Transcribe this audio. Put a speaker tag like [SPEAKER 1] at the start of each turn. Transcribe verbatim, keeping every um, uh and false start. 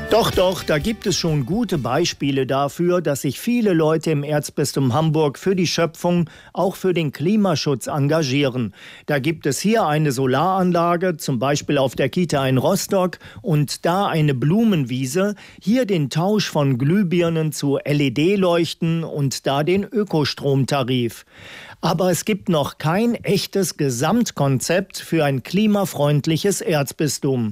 [SPEAKER 1] Doch, doch, da gibt es schon gute Beispiele dafür, dass sich viele Leute im Erzbistum Hamburg für die Schöpfung, auch für den Klimaschutz engagieren. Da gibt es hier eine Solaranlage, zum Beispiel auf der Kita in Rostock, und da eine Blumenwiese, hier den Tausch von Glühbirnen zu L E D-Leuchten und da den Ökostromtarif. Aber es gibt noch kein echtes Gesamtkonzept für ein klimafreundliches Erzbistum.